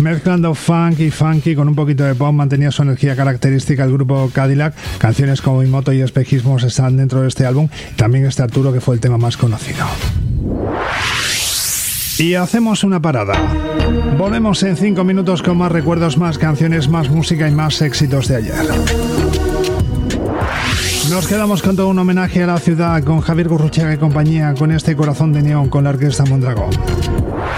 Mezclando funk y funky con un poquito de pop, mantenía su energía característica el grupo Cadillac. Canciones como Mi Moto y Espejismos están dentro de este álbum. También este Arturo, que fue el tema más conocido. Y hacemos una parada. Volvemos en 5 minutos con más recuerdos, más canciones, más música y más éxitos de ayer. Nos quedamos con todo un homenaje a la ciudad, con Javier Gurruchaga y compañía, con este Corazón de Neón, con la Orquesta Mondragón.